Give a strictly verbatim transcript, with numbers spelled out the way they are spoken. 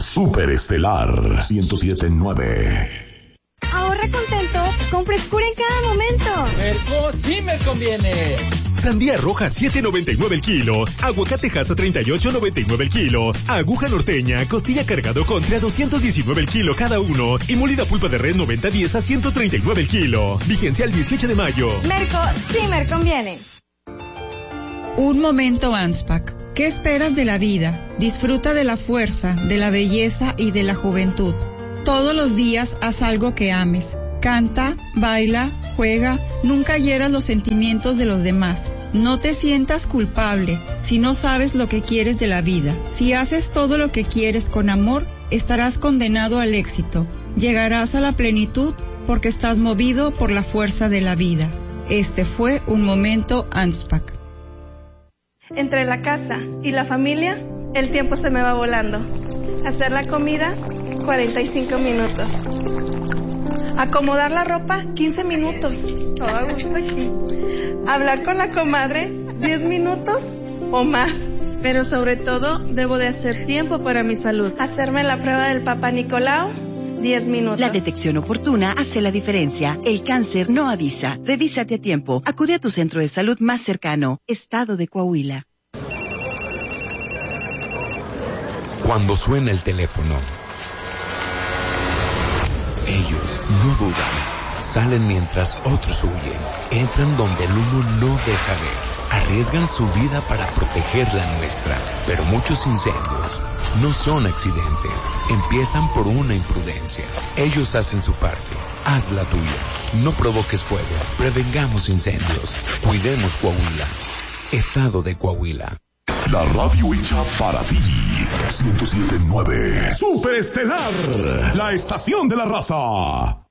Super Estelar ciento siete punto nueve. Ahorra contento con frescura en cada momento. Merco sí me conviene. Sandía roja siete noventa y nueve el kilo. Aguacate Hass a treinta y ocho noventa y nueve el kilo. Aguja norteña, costilla cargado contra a doscientos diecinueve el kilo cada uno. Y molida pulpa de res noventa diez a ciento treinta y nueve el kilo. Vigencia el dieciocho de mayo. Merco sí me conviene. Un momento Anspac. ¿Qué esperas de la vida? Disfruta de la fuerza, de la belleza y de la juventud. Todos los días haz algo que ames. Canta, baila, juega, nunca hieras los sentimientos de los demás. No te sientas culpable si no sabes lo que quieres de la vida. Si haces todo lo que quieres con amor, estarás condenado al éxito. Llegarás a la plenitud porque estás movido por la fuerza de la vida. Este fue un momento Anspac. Entre la casa y la familia, el tiempo se me va volando. Hacer la comida, cuarenta y cinco minutos. Acomodar la ropa, quince minutos. Todo a gusto aquí. Hablar con la comadre, diez minutos o más. Pero sobre todo, debo de hacer tiempo para mi salud. Hacerme la prueba del Papá Nicolau, diez minutos. La detección oportuna hace la diferencia. El cáncer no avisa. Revísate a tiempo. Acude a tu centro de salud más cercano. Estado de Coahuila. Cuando suena el teléfono, ellos no dudan. Salen mientras otros huyen. Entran donde el humo no deja ver. Arriesgan su vida para proteger la nuestra. Pero muchos incendios no son accidentes. Empiezan por una imprudencia. Ellos hacen su parte. Haz la tuya. No provoques fuego. Prevengamos incendios. Cuidemos Coahuila. Estado de Coahuila. La radio hecha para ti. ciento siete punto nueve. Super Estelar, la estación de la raza.